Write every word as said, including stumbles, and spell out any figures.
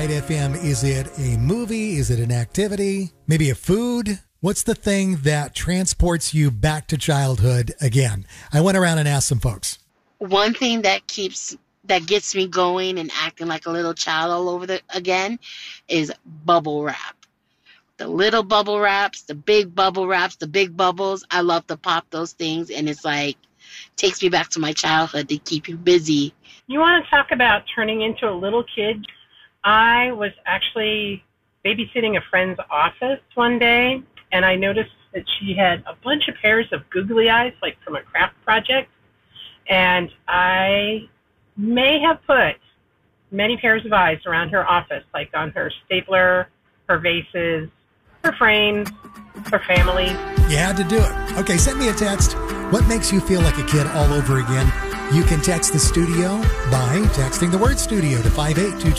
F M, is it a movie? Is it an activity? Maybe a food? What's the thing that transports you back to childhood again? I went around and asked some folks. One thing that keeps that gets me going and acting like a little child all over the again is bubble wrap. The little bubble wraps, the big bubble wraps, the big bubbles. I love to pop those things, and it's like takes me back to my childhood to keep you busy. You want to talk about turning into a little kid? I was actually babysitting a friend's office one day, and I noticed that she had a bunch of pairs of googly eyes, like from a craft project, and I may have put many pairs of eyes around her office, like on her stapler, her vases, her frames, her family. You had to do it. Okay, send me a text. What makes you feel like a kid all over again? You can text the studio by texting the word studio to five eight two two.